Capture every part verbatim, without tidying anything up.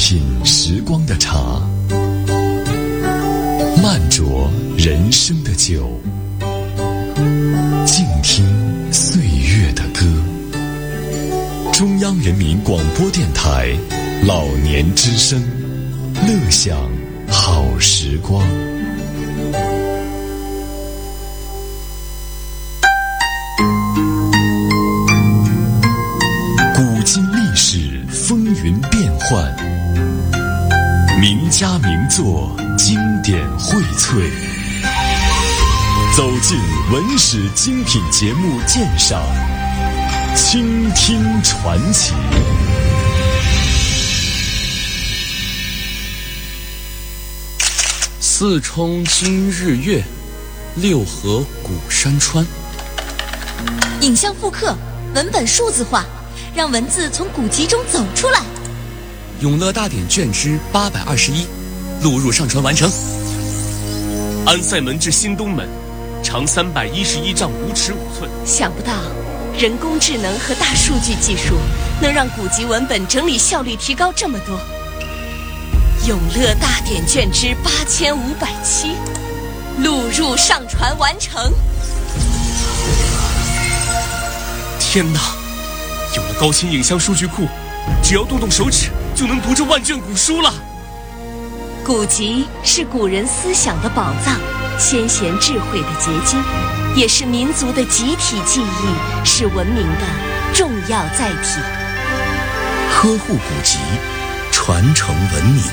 品时光的茶，慢酌人生的酒，静听岁月的歌。中央人民广播电台老年之声，乐享好时光。古今历史风云变幻，名家名作经典荟萃，走进文史精品节目鉴赏，倾听传奇。 四冲今日月，六合古山川。 影像复刻，文本数字化，让文字从古籍中走出来。 永乐大典卷之八百二十一，录入上传完成。 安塞门至新东门，长三百一十一丈五尺五寸。 想不到，人工智能和大数据技术能让古籍文本整理效率提高这么多。永乐大典卷之八千五百七，录入上传完成。 天哪！有了高清影像数据库，只要动动手指就能读这万卷古书了。 古籍是古人思想的宝藏，先贤智慧的结晶，也是民族的集体记忆，是文明的重要载体。 呵护古籍，传承文明。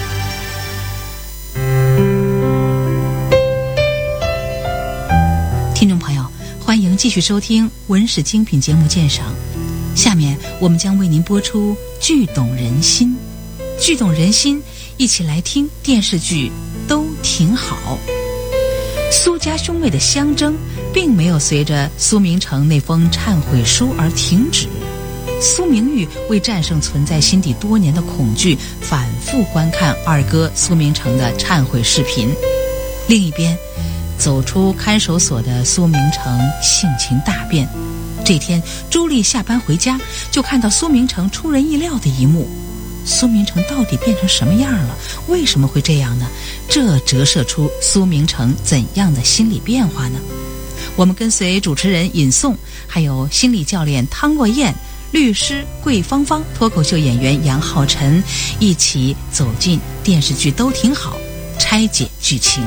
听众朋友，欢迎继续收听文史精品节目鉴赏。下面我们将为您播出剧懂人心。剧懂人心，一起来听电视剧都挺好。苏家兄妹的相争并没有随着苏明成那封忏悔书而停止。苏明玉为战胜存在心底多年的恐惧，反复观看二哥苏明成的忏悔视频。另一边，走出看守所的苏明成性情大变。这天，朱莉下班回家，就看到苏明成出人意料的一幕。苏明成到底变成什么样了？为什么会这样呢？这折射出苏明成怎样的心理变化呢？我们跟随主持人尹颂，还有心理教练汤若燕、律师桂芳芳、脱口秀演员杨浩辰，一起走进电视剧都挺好，拆解剧情。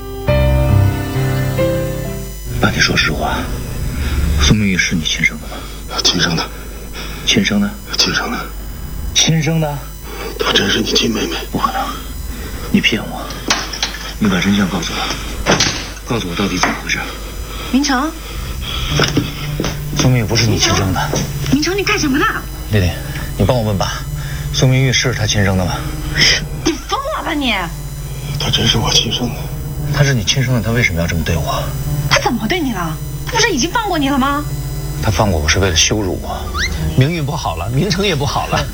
爸，你说实话，苏明玉是你亲生的吗？ 亲生的。 亲生的？ 亲生的。 亲生的？ 她真是你亲妹妹？ 不可能，你骗我！你把真相告诉我，告诉我到底怎么回事。 明成， 苏明玉不是你亲生的。 明成，你干什么呢？ 丽丽，你帮我问爸，苏明玉是他亲生的吗？ 你疯了吧你！ 她真是我亲生的。 他是你亲生的，他为什么要这么对我？ 他怎么对你了？他不是已经放过你了吗？ 他放过我是为了羞辱我，名誉不好了，名声也不好了。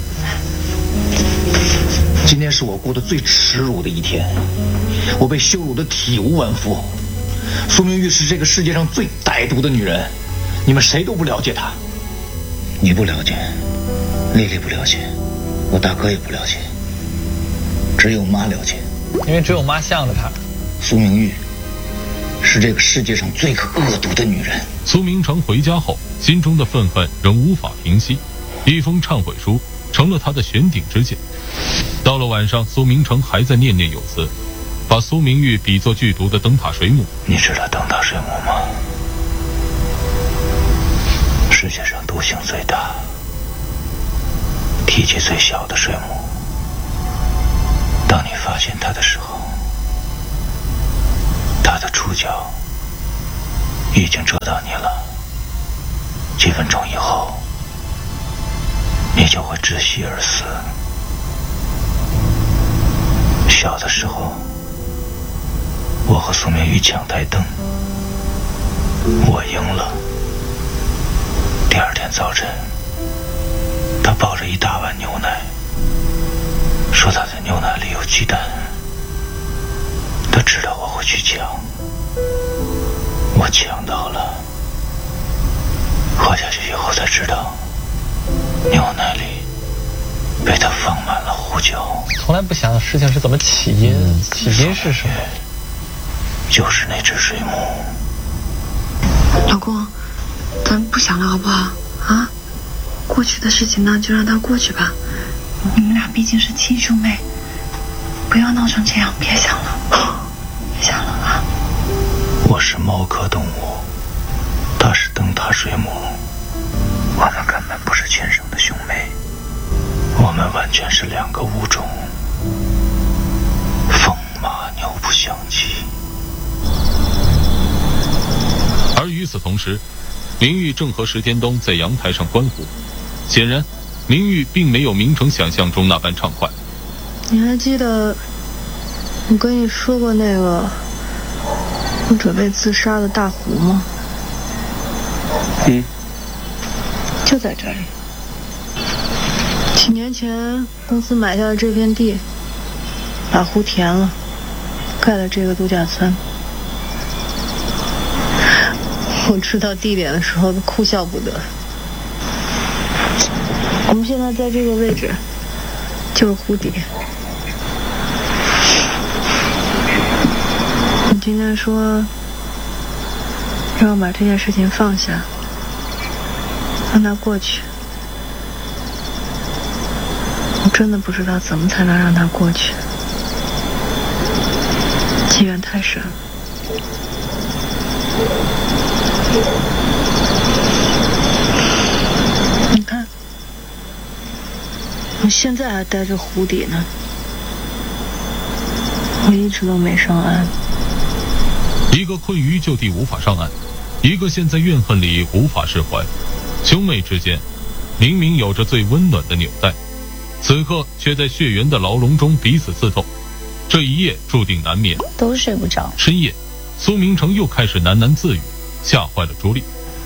今天是我过得最耻辱的一天，我被羞辱得体无完肤。苏明玉是这个世界上最歹毒的女人，你们谁都不了解她。你不了解，丽丽不了解，我大哥也不了解，只有妈了解， 因为只有妈向着她。 苏明玉是这个世界上最恶毒的女人。 苏明成回家后，心中的愤恨仍无法平息，一封忏悔书成了他的悬顶之剑。到了晚上，苏明成还在念念有词，把苏明玉比作剧毒的灯塔水母。 你知道灯塔水母吗？世界上毒性最大、体积最小的水母。当你发现它的时候，它的触角已经蛰到你了。几分钟以后，你就会窒息而死。小的时候，我和苏明玉抢台灯，我赢了。第二天早晨，他抱着一大碗牛奶，说他的牛奶里有鸡蛋。他知道我会去抢，我抢到了。喝下去以后才知道，牛奶里被他放满了胡不久。 从来不想事情是怎么起因，嗯、起因是什么？ 就是那只水母。 老公，咱不想了好不好？啊，过去的事情呢，就让它过去吧。你们俩毕竟是亲兄妹，不要闹成这样，别想了，别想了啊！ 我是猫科动物，它是灯塔水母，我们根本不是亲生的兄妹，我们完全是两个物种，风马牛不相及。 而与此同时，明玉正和石天东在阳台上观湖。显然，明玉并没有明成想象中那般畅快。 你还记得我跟你说过那个我准备自杀的大湖吗？ 嗯， 就在这里。几年前，公司买下了这片地，把湖填了，盖了这个度假村。我知道地点的时候都哭笑不得。我们现在在这个位置，就是湖底。你今天说让我把这件事情放下，让它过去。我真的不知道怎么才能让它过去，积怨太深。你看，我现在还待着湖底呢，我一直都没上岸。 一个困于就地无法上岸，一个陷在怨恨里无法释怀，兄妹之间明明有着最温暖的纽带，此刻却在血缘的牢笼中彼此刺痛，这一夜注定难眠， 都睡不着。 深夜，苏明成又开始喃喃自语，吓坏了朱莉。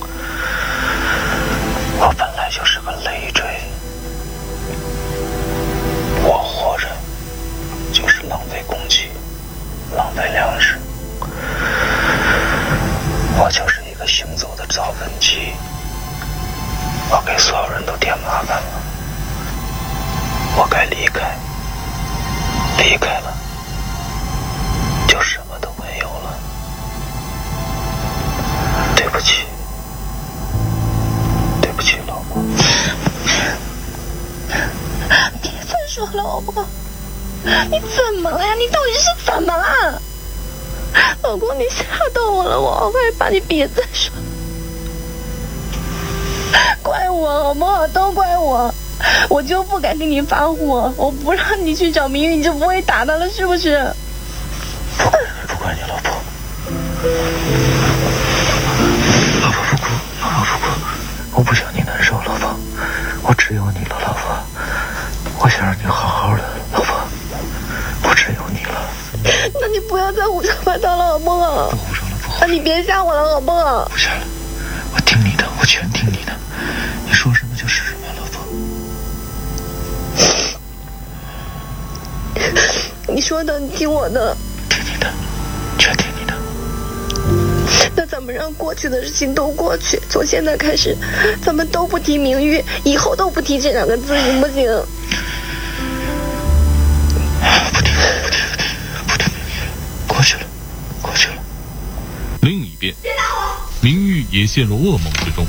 我本来就是个累赘，我活着就是浪费空气，浪费粮食，我就是一个行走的造粪机，我给所有人都添麻烦了，我该离开，离开了就什么都没有了，对不起，对不起老婆。 别再说了好不好？你怎么了呀？你到底是怎么了？老公，你吓到我了，我好害怕，你别再说了。怪我好不好？都怪我，我就不敢跟你发火，我不让你去找明玉，你就不会打他了，是不是？ 不怪你，不怪你，老婆。老婆不哭，老婆不哭，我不想你难受，老婆，我只有你了，老婆，我想让你好好的，老婆，我只有你了。 那你不要再胡说八道了，好不好？ 不胡说了，不胡说了。 啊，你别吓我了，好不好？ 不吓了，我听你的，我全听你的，你说什么就是什么，老婆。 你说的，你听我的。 听你的，全听你的。 那咱们让过去的事情都过去，从现在开始，咱们都不提名誉，以后都不提这两个字，行不行？ 不提，不提，不提，不提名誉了，过去了，过去了。 另一边，明玉也陷入噩梦之中。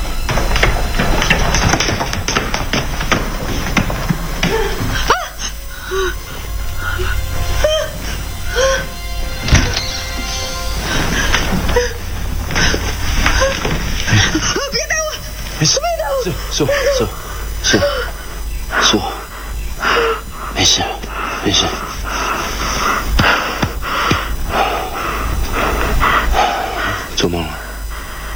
没事，坐坐坐坐坐，没事没事。做梦了。